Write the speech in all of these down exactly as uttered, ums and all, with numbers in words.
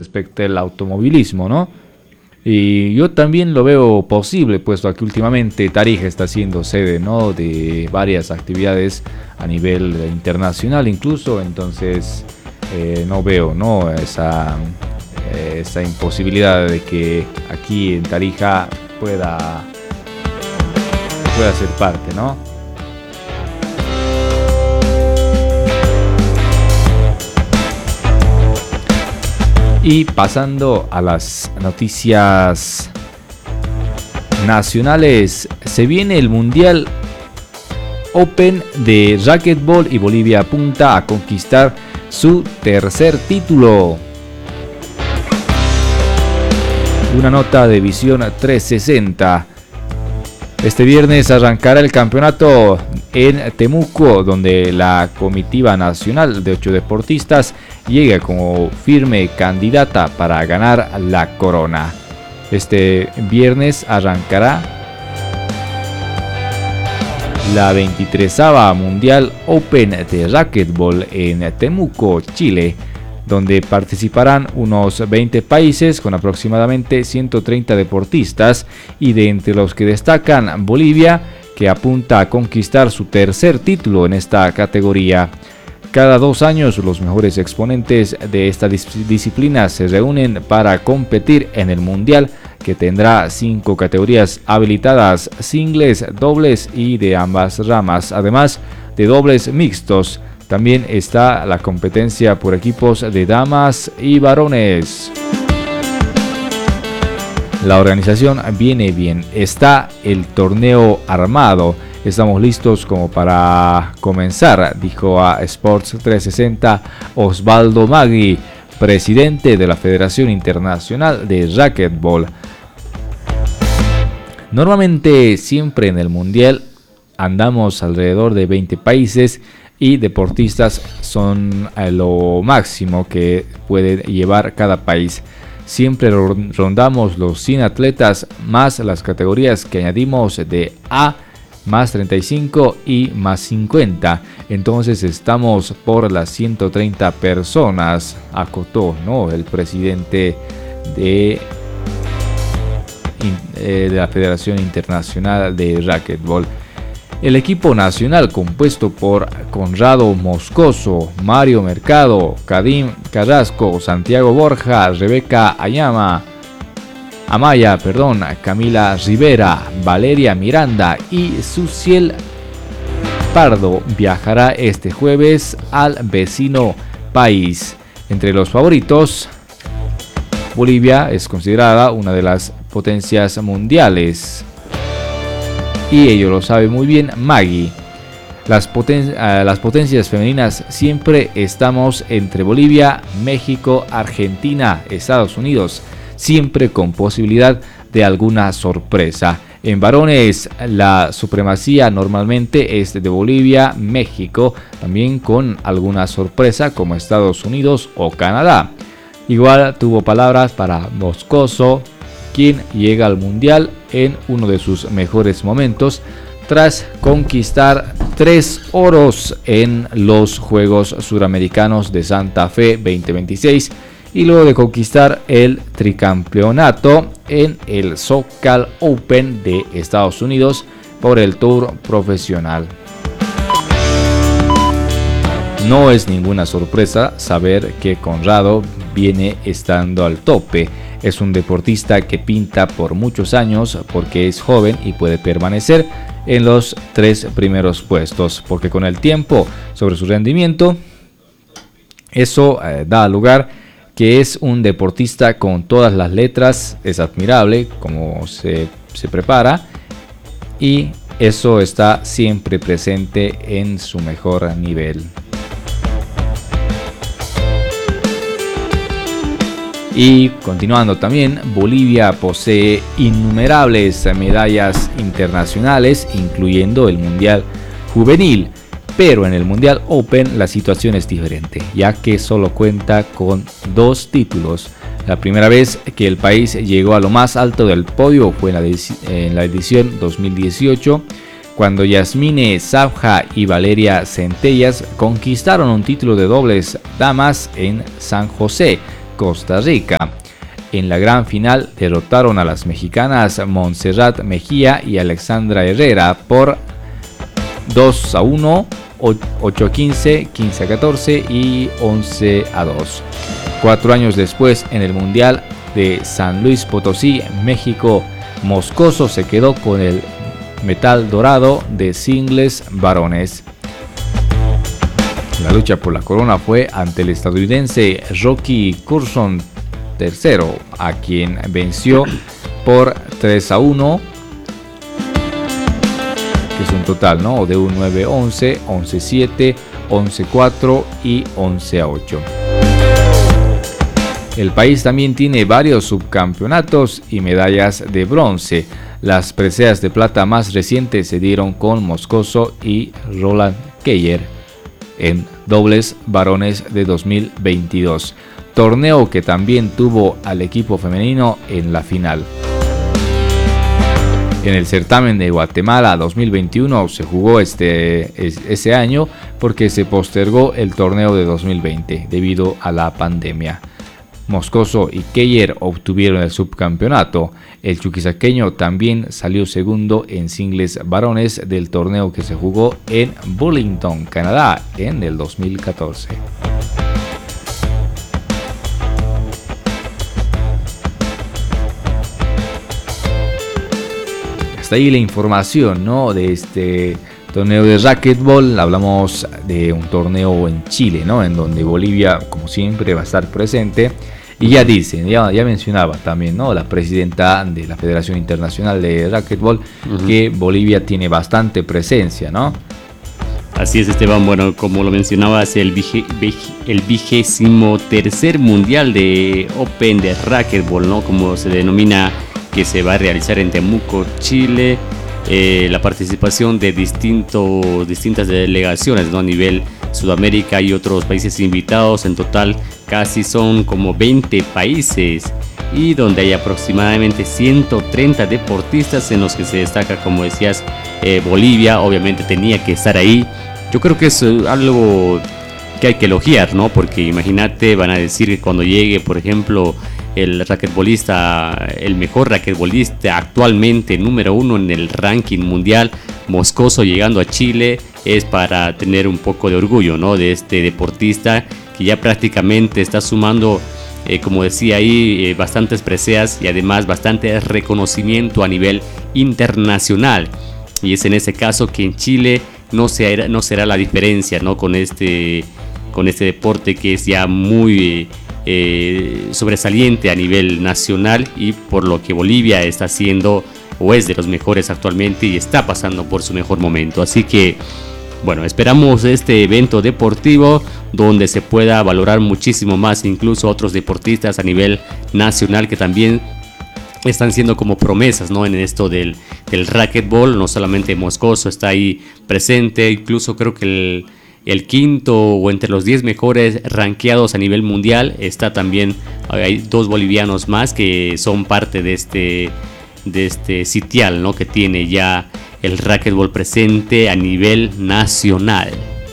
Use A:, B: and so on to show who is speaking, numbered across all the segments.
A: respecto al automovilismo, ¿no? Y yo también lo veo posible, puesto que últimamente Tarija está siendo sede, ¿no?, de varias actividades a nivel internacional incluso, entonces eh, no veo, ¿no?, esa, eh, esa imposibilidad de que aquí en Tarija pueda, pueda ser parte, ¿no? Y pasando a las noticias nacionales, se viene el Mundial Open de Racquetball y Bolivia apunta a conquistar su tercer título. Una nota de Visión trescientos sesenta. Este viernes arrancará el campeonato en Temuco, donde la comitiva nacional de ocho deportistas llega como firme candidata para ganar la corona. Este viernes arrancará la veintitrésava Mundial Open de Racquetball en Temuco, Chile, donde participarán unos veinte países con aproximadamente ciento treinta deportistas, y de entre los que destacan Bolivia, que apunta a conquistar su tercer título en esta categoría. Cada dos años los mejores exponentes de esta dis- disciplina se reúnen para competir en el Mundial, que tendrá cinco categorías habilitadas: singles, dobles y de ambas ramas, además de dobles mixtos. También está la competencia por equipos de damas y varones. La organización viene bien, está el torneo armado, estamos listos como para comenzar, dijo a Sports trescientos sesenta Osvaldo Magui, presidente de la Federación Internacional de Racquetball. Normalmente siempre en el Mundial andamos alrededor de veinte países y deportistas son lo máximo que puede llevar cada país. Siempre rondamos los cien atletas más las categorías que añadimos de A más treinta y cinco y más cincuenta. Entonces estamos por las ciento treinta personas, acotó, ¿no?, el presidente de, de la Federación Internacional de Racquetball. El equipo nacional, compuesto por Conrado Moscoso, Mario Mercado, Kadim Carrasco, Santiago Borja, Rebeca Ayama, Amaya, perdón, Camila Rivera, Valeria Miranda y Suciel Pardo, viajará este jueves al vecino país. Entre los favoritos, Bolivia es considerada una de las potencias mundiales. Y ello lo sabe muy bien Magui. Las, poten- uh, las potencias femeninas siempre estamos entre Bolivia, México, Argentina, Estados Unidos, siempre con posibilidad de alguna sorpresa. En varones la supremacía normalmente es de Bolivia, México, también con alguna sorpresa como Estados Unidos o Canadá. Igual tuvo palabras para Moscoso, quien llega al Mundial en uno de sus mejores momentos tras conquistar tres oros en los Juegos Suramericanos de Santa Fe veinte veintiséis y luego de conquistar el tricampeonato en el SoCal Open de Estados Unidos por el Tour Profesional. No es ninguna sorpresa saber que Conrado viene estando al tope. Es un deportista que pinta por muchos años porque es joven y puede permanecer en los tres primeros puestos, porque con el tiempo sobre su rendimiento, eso eh, da lugar que es un deportista con todas las letras. Es admirable cómo se, se prepara y eso está siempre presente en su mejor nivel. Y continuando también, Bolivia posee innumerables medallas internacionales, incluyendo el Mundial Juvenil, pero en el Mundial Open la situación es diferente, ya que solo cuenta con dos títulos. La primera vez que el país llegó a lo más alto del podio fue en la, en la edición dos mil dieciocho, cuando Yasmine Sabja y Valeria Centellas conquistaron un título de dobles damas en San José. Costa Rica. En la gran final derrotaron a las mexicanas Montserrat Mejía y Alexandra Herrera por dos a uno, ocho a quince, quince a catorce y once a dos. Cuatro años después, en el Mundial de San Luis Potosí, México, Moscoso se quedó con el metal dorado de singles varones. La lucha por la corona fue ante el estadounidense Rocky Curzon tercero, a quien venció por tres a uno, que es un total, ¿no?, de un nueve a once, once a siete, once a cuatro y once a ocho. El país también tiene varios subcampeonatos y medallas de bronce. Las preseas de plata más recientes se dieron con Moscoso y Roland Keyer en dobles varones de dos mil veintidós, torneo que también tuvo al equipo femenino en la final. En el certamen de Guatemala dos mil veintiuno se jugó este, ese año porque se postergó el torneo de dos mil veinte debido a la pandemia. Moscoso y Keyer obtuvieron el subcampeonato. El chuquisaqueño también salió segundo en singles varones del torneo que se jugó en Burlington, Canadá, en el dos mil catorce. Hasta ahí la información, ¿no?, de este torneo de racquetball. Hablamos de un torneo en Chile, ¿no?, en donde Bolivia, como siempre, va a estar presente. Y ya dicen, ya, ya mencionaba también, ¿no?, la presidenta de la Federación Internacional de Racquetball, uh-huh, que Bolivia tiene bastante presencia, ¿no?
B: Así es, Esteban. Bueno, como lo mencionabas, el, vige, el vigésimo tercer mundial de Open de Racquetball, ¿no?, como se denomina, que se va a realizar en Temuco, Chile. Eh, la participación de distinto, distintas delegaciones, ¿no?, a nivel Sudamérica y otros países invitados. En total casi son como veinte países, y donde hay aproximadamente ciento treinta deportistas, en los que se destaca, como decías, eh, Bolivia obviamente tenía que estar ahí. Yo creo que es algo que hay que elogiar, ¿no?, porque imagínate, van a decir que cuando llegue, por ejemplo, el raquetbolista, el mejor raquetbolista actualmente, número uno en el ranking mundial, Moscoso, llegando a Chile, es para tener un poco de orgullo, ¿no?, de este deportista que ya prácticamente está sumando, eh, como decía ahí, eh, bastantes preseas y además bastante reconocimiento a nivel internacional. Y es en ese caso que en Chile no será, no será la diferencia, ¿no?, con este, con este deporte que es ya muy eh, sobresaliente a nivel nacional, y por lo que Bolivia está haciendo o es de los mejores actualmente y está pasando por su mejor momento. Así que, bueno, esperamos este evento deportivo donde se pueda valorar muchísimo más incluso otros deportistas a nivel nacional que también están siendo como promesas, ¿no?, en esto del, del racquetball. No solamente Moscoso está ahí presente, incluso creo que el, el quinto o entre los diez mejores rankeados a nivel mundial está también, hay dos bolivianos más que son parte de este, de este sitial, ¿no?, que tiene ya el racquetball presente a nivel nacional.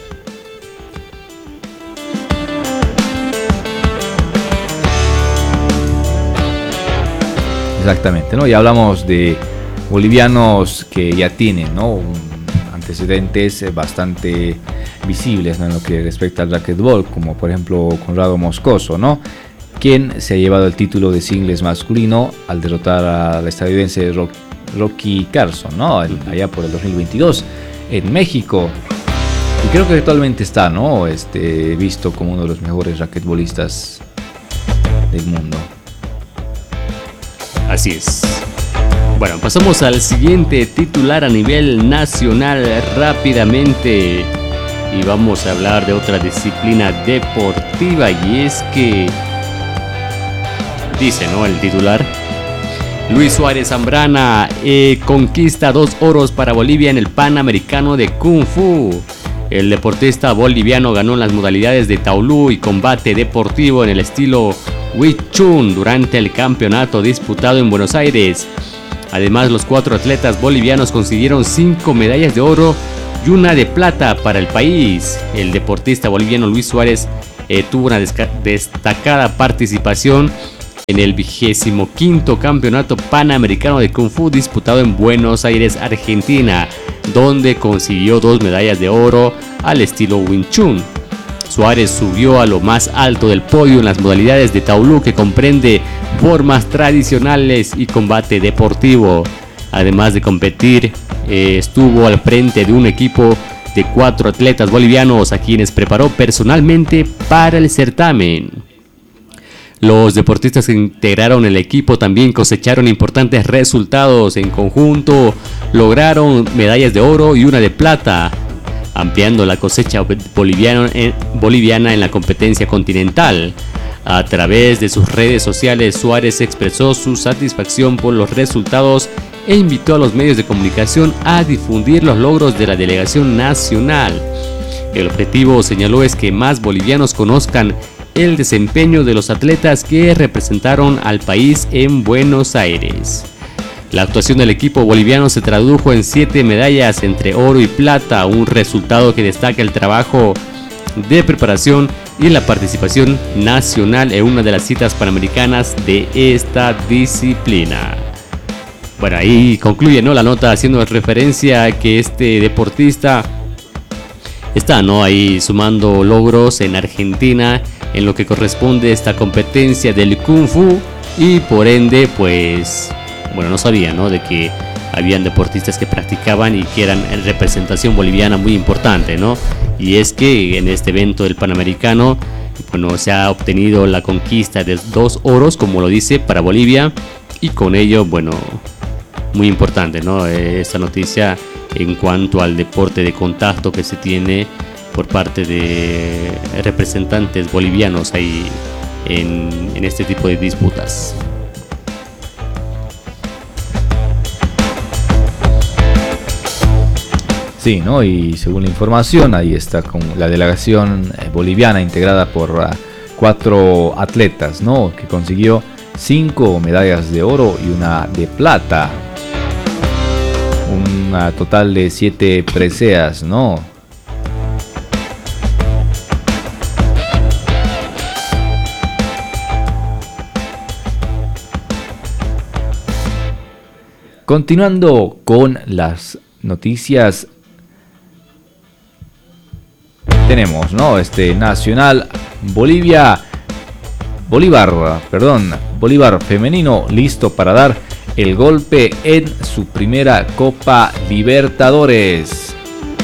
A: Exactamente, ¿no? Ya hablamos de bolivianos que ya tienen, ¿no?, un antecedentes bastante visibles, ¿no?, en lo que respecta al racquetball, como por ejemplo Conrado Moscoso, ¿no?, quien se ha llevado el título de singles masculino al derrotar al estadounidense Rock, Rocky Carson, ¿no?, el, allá por el dos mil veintidós en México. Y creo que actualmente está, ¿no?, este, visto como uno de los mejores racquetbollistas del mundo.
B: Así es. Bueno, pasamos al siguiente titular a nivel nacional rápidamente, y vamos a hablar de otra disciplina deportiva, y es que dice, ¿no?, el titular: Luis Suárez Zambrana eh, conquista dos oros para Bolivia en el Panamericano de Kung Fu. El deportista boliviano ganó en las modalidades de Taolú y combate deportivo en el estilo Wing Chun durante el campeonato disputado en Buenos Aires. Además, los cuatro atletas bolivianos consiguieron cinco medallas de oro y una de plata para el país. El deportista boliviano Luis Suárez eh, tuvo una desca- destacada participación en el vigésimo quinto Campeonato Panamericano de Kung Fu disputado en Buenos Aires, Argentina, donde consiguió dos medallas de oro al estilo Wing Chun. Suárez subió a lo más alto del podio en las modalidades de Taolu, que comprende formas tradicionales y combate deportivo. Además de competir, eh, estuvo al frente de un equipo de cuatro atletas bolivianos a quienes preparó personalmente para el certamen. Los deportistas que integraron el equipo también cosecharon importantes resultados. En conjunto lograron medallas de oro y una de plata, ampliando la cosecha boliviana en, boliviana en la competencia continental. A través de sus redes sociales, Suárez expresó su satisfacción por los resultados e invitó a los medios de comunicación a difundir los logros de la delegación nacional. El objetivo, señaló, es que más bolivianos conozcan el desempeño de los atletas que representaron al país en Buenos Aires. La actuación del equipo boliviano se tradujo en siete medallas entre oro y plata, un resultado que destaca el trabajo de preparación y la participación nacional en una de las citas panamericanas de esta disciplina. Bueno, ahí concluye, ¿no?, la nota haciendo referencia a que este deportista está, ¿no?, ahí sumando logros en Argentina en lo que corresponde a esta competencia del Kung Fu, y por ende, pues, bueno, no sabía, ¿no?, de que habían deportistas que practicaban y que eran en representación boliviana muy importante, ¿no? Y es que en este evento del Panamericano, bueno, se ha obtenido la conquista de dos oros, como lo dice, para Bolivia, y con ello, bueno, muy importante, ¿no?, esta noticia en cuanto al deporte de contacto que se tiene por parte de representantes bolivianos ahí en, en este tipo de disputas.
A: Sí, ¿no? Y según la información, ahí está con la delegación boliviana integrada por uh, cuatro atletas, ¿no?, que consiguió cinco medallas de oro y una de plata. Un uh, total de siete preseas, ¿no? Continuando con las noticias, tenemos, ¿no?, este Nacional Bolivia, Bolívar, perdón, Bolívar femenino listo para dar el golpe en su primera Copa Libertadores.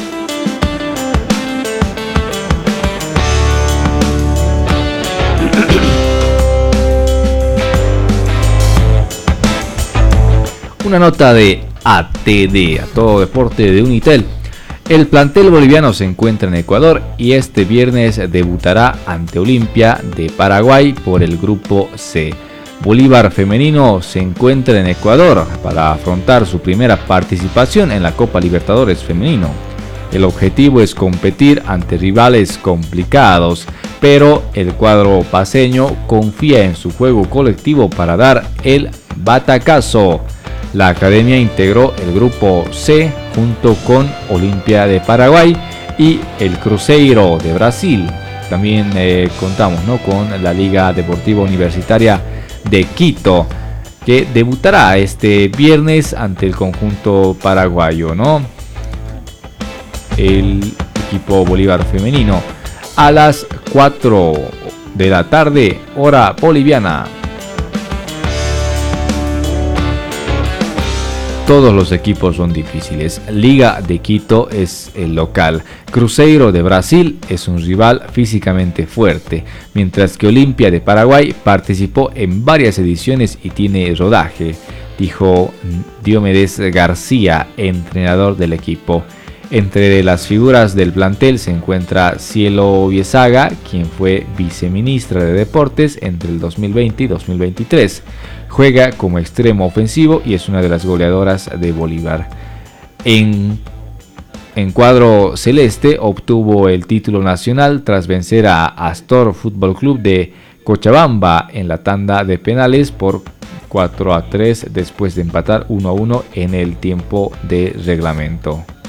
A: Una nota de A T D, a todo deporte de Unitel. El plantel boliviano se encuentra en Ecuador y este viernes debutará ante Olimpia de Paraguay por el grupo C. Bolívar femenino se encuentra en Ecuador para afrontar su primera participación en la Copa Libertadores femenino. El objetivo es competir ante rivales complicados, pero el cuadro paceño confía en su juego colectivo para dar el batacazo. La academia integró el grupo C junto con Olimpia de Paraguay y el Cruzeiro de Brasil. También eh, contamos, ¿no?, con la Liga Deportiva Universitaria de Quito, que debutará este viernes ante el conjunto paraguayo, ¿no?, el equipo Bolívar femenino, a las cuatro de la tarde, hora boliviana. Todos los equipos son difíciles. Liga de Quito es el local. Cruzeiro de Brasil es un rival físicamente fuerte, mientras que Olimpia de Paraguay participó en varias ediciones y tiene rodaje, dijo Diomedes García, entrenador del equipo. Entre las figuras del plantel se encuentra Cielo Viezaga, quien fue viceministra de Deportes entre el dos mil veinte y dos mil veintitrés. Juega como extremo ofensivo y es una de las goleadoras de Bolívar. En, en cuadro celeste obtuvo el título nacional tras vencer a Astor Fútbol Club de Cochabamba en la tanda de penales por cuatro a tres después de empatar uno a uno en el tiempo de reglamento.